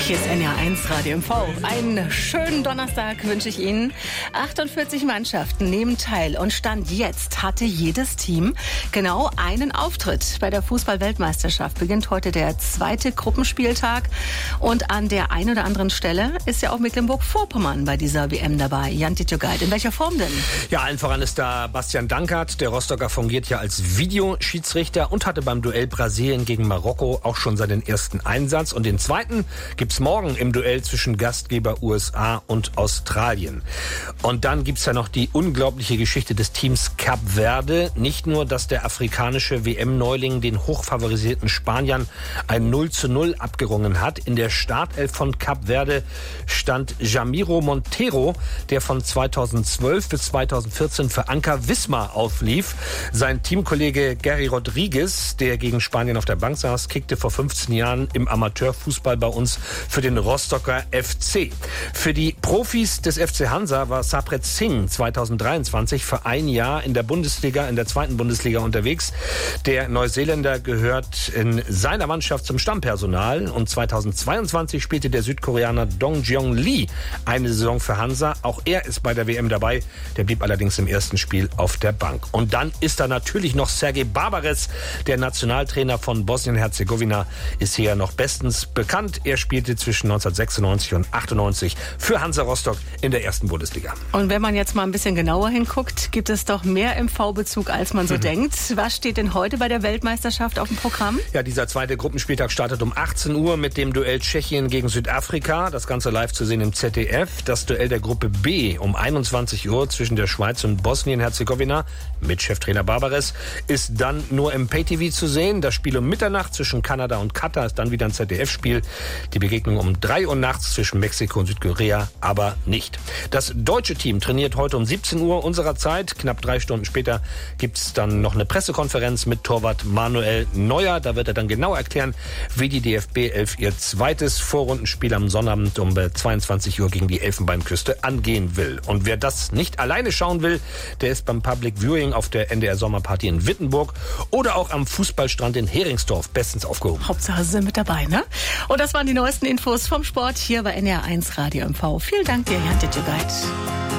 Hier ist NR1 Radio MV. Einen schönen Donnerstag wünsche ich Ihnen. 48 Mannschaften nehmen teil und Stand jetzt hatte jedes Team genau einen Auftritt. Bei der Fußball-Weltmeisterschaft beginnt heute der zweite Gruppenspieltag und an der einen oder anderen Stelle ist ja auch Mecklenburg-Vorpommern bei dieser WM dabei. Jan Titjogait, in welcher Form denn? Ja, allen voran ist da Bastian Dankert. Der Rostocker fungiert ja als Videoschiedsrichter und hatte beim Duell Brasilien gegen Marokko auch schon seinen ersten Einsatz. Und den zweiten gibt's morgen im Duell zwischen Gastgeber USA und Australien. Und dann gibt's ja noch die unglaubliche Geschichte des Teams Kap Verde. Nicht nur, dass der afrikanische WM-Neuling den hochfavorisierten Spaniern ein 0:0 abgerungen hat. In der Startelf von Kap Verde stand Jamiro Monteiro, der von 2012 bis 2014 für Anker Wismar auflief. Sein Teamkollege Gary Rodriguez, der gegen Spanien auf der Bank saß, kickte vor 15 Jahren im Amateurfußball bei uns für den Rostocker FC. Für die Profis des FC Hansa war Sapret Singh 2023 für ein Jahr in der Bundesliga, in der zweiten Bundesliga unterwegs. Der Neuseeländer gehört in seiner Mannschaft zum Stammpersonal und 2022 spielte der Südkoreaner Dong Jeong Lee eine Saison für Hansa. Auch er ist bei der WM dabei. Der blieb allerdings im ersten Spiel auf der Bank. Und dann ist da natürlich noch Sergej Barbares, der Nationaltrainer von Bosnien-Herzegowina, ist hier noch bestens bekannt. Er spielte zwischen 1996 und 98 für Hansa Rostock in der ersten Bundesliga. Und wenn man jetzt mal ein bisschen genauer hinguckt, gibt es doch mehr MV-Bezug, als man so denkt. Was steht denn heute bei der Weltmeisterschaft auf dem Programm? Ja, dieser zweite Gruppenspieltag startet um 18 Uhr mit dem Duell Tschechien gegen Südafrika. Das Ganze live zu sehen im ZDF. Das Duell der Gruppe B um 21 Uhr zwischen der Schweiz und Bosnien-Herzegowina mit Cheftrainer Barbares ist dann nur im Pay-TV zu sehen. Das Spiel um Mitternacht zwischen Kanada und Katar ist dann wieder ein ZDF-Spiel. Die Begegnung um 3 Uhr nachts zwischen Mexiko und Südkorea aber nicht. Das deutsche Team trainiert heute um 17 Uhr unserer Zeit. Knapp 3 Stunden später gibt's dann noch eine Pressekonferenz mit Torwart Manuel Neuer. Da wird er dann genau erklären, wie die DFB 11 ihr zweites Vorrundenspiel am Sonnabend um 22 Uhr gegen die Elfenbeinküste angehen will. Und wer das nicht alleine schauen will, der ist beim Public Viewing auf der NDR Sommerparty in Wittenburg oder auch am Fußballstrand in Heringsdorf bestens aufgehoben. Hauptsache Sie sind mit dabei, ne? Und das waren die neuesten Infos vom Sport hier bei NR1 Radio MV. Vielen Dank dir, Jan Titjogait.